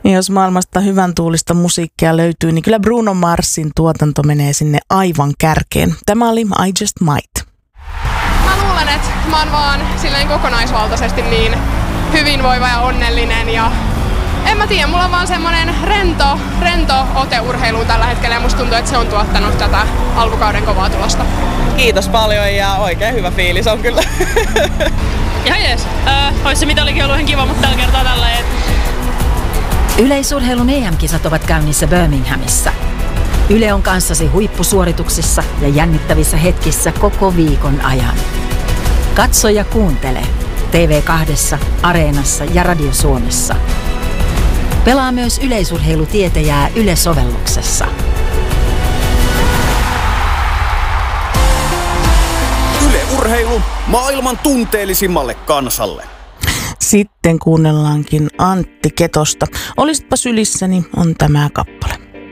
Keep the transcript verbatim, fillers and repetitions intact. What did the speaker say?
Ja jos maailmasta hyvän tuulista musiikkia löytyy, niin kyllä Bruno Marsin tuotanto menee sinne aivan kärkeen. Tämä oli I Just Might. Mä luulen, että mä oon vaan silleen kokonaisvaltaisesti niin hyvinvoiva ja onnellinen ja en mä tiedä, mulla on vaan semmonen rento, rento ote urheiluun tällä hetkellä ja musta tuntuu, että se on tuottanut tätä alkukauden kovaa tulosta. Kiitos paljon ja oikein hyvä fiilis on kyllä. Ihan jees. Öö, ois se mitalikin ollut ihan kiva, mutta tällä kertaa tällä et... Yleisurheilun E M-kisat ovat käynnissä Birminghamissa. Yle on kanssasi huippusuorituksissa ja jännittävissä hetkissä koko viikon ajan. Katso ja kuuntele T V kaksi, Areenassa ja Radio Suomessa. Pelaa myös yleisurheilutietäjää Yle-sovelluksessa. Yle Urheilu maailman tunteellisimmalle kansalle. Sitten kuunnellaankin Antti Ketosta. Olisitpa sylissäni on tämä kappale.